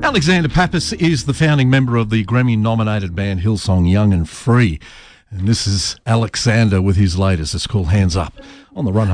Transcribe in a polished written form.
Alexander Pappas is the founding member of the Grammy-nominated band Hillsong Young and Free. And this is Alexander with his latest. It's called Hands Up on the Run